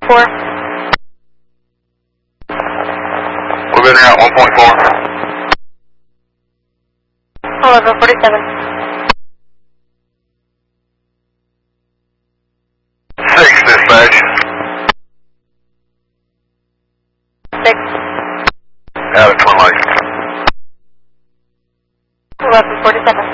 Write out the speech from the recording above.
1.4. We've been out 1.4. 1147. 6 dispatch. 6. Out at Twin Lakes. 1147.